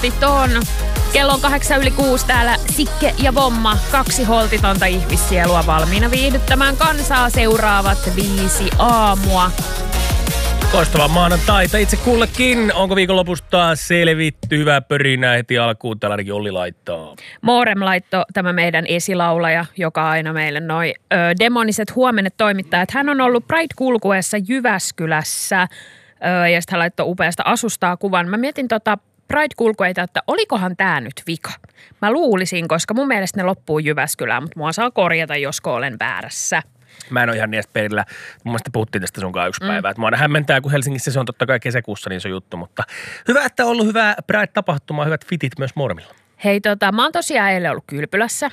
holtit on. Kello on 8:06 täällä Sikke ja Vomma. 2 holtitonta ihmissielua valmiina viihdyttämään kansaa seuraavat 5 aamua. Loistavaa maanantaita itse kullekin. Onko viikonlopusta selvitty? Hyvää pörinää heti alkuun. Täällä ainakin Olli laittaa. Moorem laittoi tämä meidän esilaulaja, joka aina meille noi demoniset huomennet toimittaa. Että hän on ollut Pride-kulkueessa Jyväskylässä ja sitten hän laittoi upeasta asustaa kuvan. Mä mietin Pride-kulkueita, että olikohan tämä nyt vika. Mä luulisin, koska mun mielestä ne loppuu Jyväskylään, mutta mua saa korjata, josko olen väärässä. Mä en ole ihan niistä perillä. Mun mielestä puhuttiin tästä sunkaan yksi päivä. Että mua aina hämmentää, kun Helsingissä se on totta kai kesäkuussa niin se juttu. Mutta hyvä, että on ollut hyvää Pride-tapahtumaa, hyvät fitit myös Mooremilla. Hei mä oon tosiaan eilen ollut Kylpylässä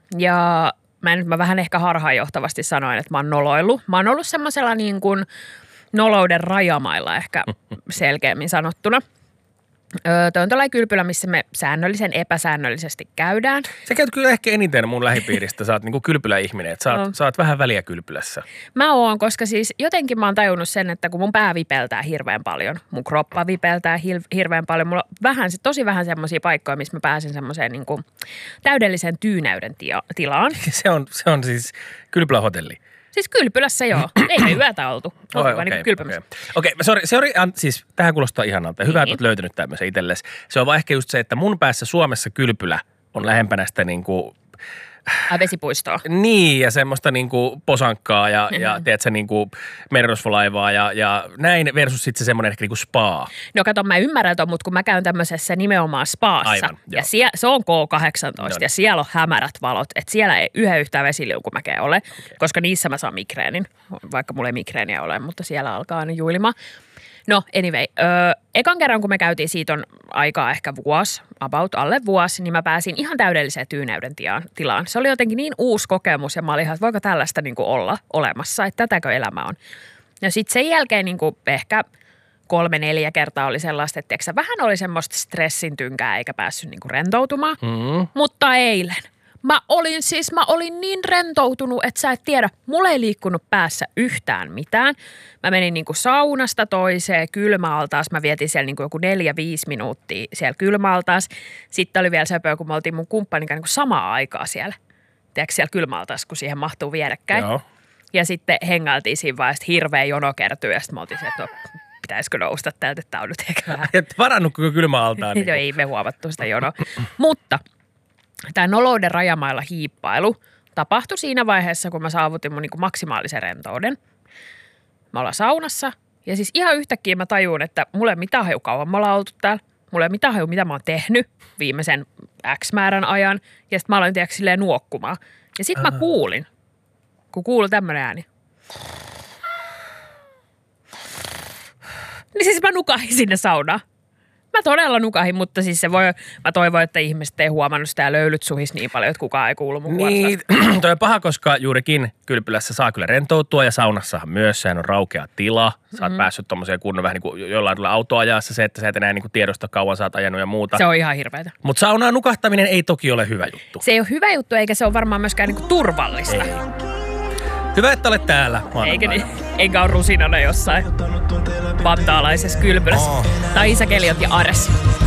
ja mä vähän ehkä harhaanjohtavasti sanoin, että mä oon noloillut. Mä oon ollut semmoisella niin kuin nolouden rajamailla ehkä selkeämmin sanottuna. Toi on tällainen Kylpylä, missä me epäsäännöllisesti käydään. Sä käyt kyllä ehkä eniten mun lähipiiristä. Sä oot niinku kylpyläihminen, että saat vähän väliä Kylpylässä. Mä oon, koska siis jotenkin mä oon tajunnut sen, että kun mun pää vipeltää hirveän paljon, mun kroppa vipeltää hirveän paljon, mulla on tosi vähän semmoisia paikkoja, missä mä pääsen semmoiseen niinku täydellisen tyynäyden tilaan. Se on siis Kylpylähotelli. Siis Kylpylässä joo. Ei me yötä oltu. Okei, sorry, siis tähän kuulostaa ihanalta. Hyvä, että olet löytänyt tämmöisen itsellesi. Se on vaan ehkä just se, että mun päässä Suomessa Kylpylä on lähempänä sitä niinku vesipuistoa. Niin, ja semmoista niinku posankkaa ja tiedätkö, niinku merirosvolaivaa ja näin versus sitten se semmoinen ehkä niinku spa. No kato, mä ymmärrän ton, mutta kun mä käyn tämmöisessä nimenomaan spaassa. Aivan, ja se on K18 ja siellä on hämärät valot, että siellä ei yhtään vesiliukumäkeä ole, koska niissä mä saan migreenin, vaikka mulla ei migreeniä ole, mutta siellä alkaa aina juilima. No anyway, ekan kerran kun me käytiin, siitä on aikaa ehkä alle vuosi, niin mä pääsin ihan täydelliseen tyynäyden tilaan. Se oli jotenkin niin uusi kokemus ja mä olin ihan, että voiko tällaista niin kuin olla olemassa, että tätäkö elämä on. Ja sitten sen jälkeen niin kuin ehkä 3-4 kertaa oli sellaista, että vähän oli semmoista stressin tynkää eikä päässyt niin kuin rentoutumaan, mutta eilen. Mä olin niin rentoutunut, että sä et tiedä, mulla ei liikkunut päässä yhtään mitään. Mä menin niinku saunasta toiseen, kylmäaltaas. Mä vietin siellä niinku joku 4-5 minuuttia siellä kylmäaltaas. Sitten oli vielä söpöä, kun me oltiin mun kumppanin kanssa niinku samaa aikaa siellä. Tiedätkö siellä kylmäaltaas, kun siihen mahtuu vierekkäin. Joo. Ja sitten hengailtiin siinä vaiheessa, hirveä jono kertyi ja sitten me oltiin se, että pitäisikö nousta täältä, että tää on nyt ehkä vähän. Et varannutko kylmäaltaan? Niin. Ei me huomattu sitä jonoa. Mutta tämä nolouden rajamailla hiippailu tapahtui siinä vaiheessa, kun mä saavutin mun niin kuin maksimaalisen rentouden. Me ollaan saunassa ja siis ihan yhtäkkiä mä tajuun, että mulla ei mitään haju kauan me ollaan oltu täällä. Mulla ei mitään haju, mitä mä oon tehnyt viimeisen X määrän ajan. Ja sitten mä aloin tiedätkö silleen nuokkumaan. Ja sitten mä kuulin, kun kuului tämmönen ääni. Niin siis mä nukahin sinne saunaan. Mä todella nukahin, mutta siis mä toivon, että ihmiset ei huomannut sitä ja löylyt suhis niin paljon, että kukaan ei kuulu mun niin, toi on paha, koska juurikin Kylpylässä saa kyllä rentoutua ja saunassahan myös, sehän on raukea tila. Sä oot päässyt tommoseen kunnon vähän niin kuin jollain tavalla autoajassa, se, että sä et enää niin kuin tiedosta kauan sä oot ajanut ja muuta. Se on ihan hirveätä. Mutta saunaan nukahtaminen ei toki ole hyvä juttu. Se ei ole hyvä juttu, eikä se ole varmaan myöskään niin kuin turvallista. Ei. Hyvä, että olet täällä. Eikä niin, enkä ole rusinana jossain vantaalaisessa Kylpylässä. Tai Isä Keliot ja Ares.